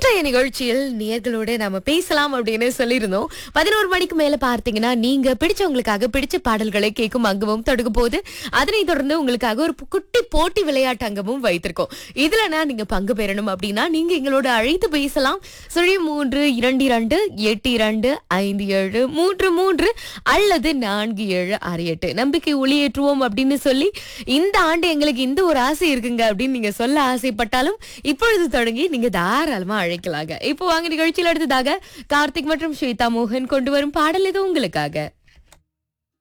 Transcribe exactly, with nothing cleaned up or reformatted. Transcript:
இன்றைய நிகழ்ச்சியில் நேயர்களோட நாம பேசலாம் அப்படின்னு சொல்லியிருந்தோம். பதினோரு மணிக்கு மேல பார்த்தீங்கன்னா நீங்க பிடிச்சவங்களுக்காக பிடிச்ச பாடல்களை கேட்கும் அங்கமும் தொடங்க போது, அதனைத் தொடர்ந்து உங்களுக்காக ஒரு பு- குட்டி போட்டி விளையாட்டு அங்கமும் வைத்திருக்கோம். இதுலனா நீங்க பங்கு பெறணும் அப்படின்னா நீங்க எங்களோட அழைத்து பேசலாம். சுழி மூன்று இரண்டு இரண்டு எட்டு இரண்டு ஐந்து ஏழு மூன்று மூன்று அல்லது நான்கு ஏழு ஆறு எட்டு. நம்பிக்கை ஒளியேற்றுவோம் அப்படின்னு சொல்லி இந்த ஆண்டு எங்களுக்கு இந்த ஒரு ஆசை இருக்குங்க அப்படின்னு நீங்க சொல்ல ஆசைப்பட்டாலும் இப்பொழுது தொடங்கி நீங்க தாராளமா அழைக்கலாங்க. இப்போ வாங்க நிகழ்ச்சியில் அடுத்ததாக கார்த்திக் மற்றும் ஸ்வேதா மோகன் கொண்டு வரும் பாடல் இது உங்களுக்காக.